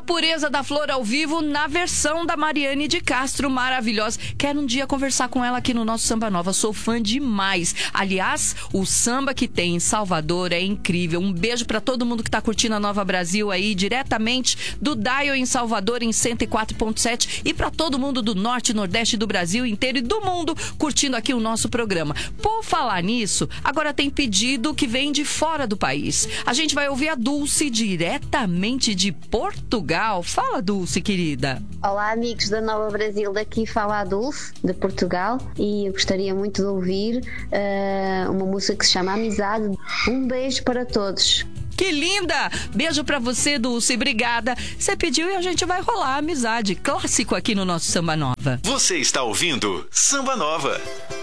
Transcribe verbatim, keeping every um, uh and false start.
Pureza da Flor ao vivo na versão da Mariane de Castro, maravilhosa. Quero um dia conversar com ela aqui no nosso Samba Nova, sou fã demais. Aliás, o samba que tem em Salvador é incrível. Um beijo pra todo mundo que tá curtindo a Nova Brasil aí, diretamente do Dial em Salvador em cento e quatro ponto sete, e pra todo mundo do norte e nordeste do Brasil inteiro e do mundo curtindo aqui o nosso programa. Por falar nisso, agora tem pedido que vem de fora do país. A gente vai ouvir a Dulce diretamente de Portugal. Fala, Dulce, querida. Olá, amigos da Nova Brasil, daqui fala a Dulce, de Portugal, e eu gostaria muito de ouvir uh, uma música que se chama Amizade. Um beijo para todos. Que linda! Beijo pra você, Dulce, obrigada. Você pediu e a gente vai rolar a Amizade, clássico aqui no nosso Samba Nova. Você está ouvindo Samba Nova.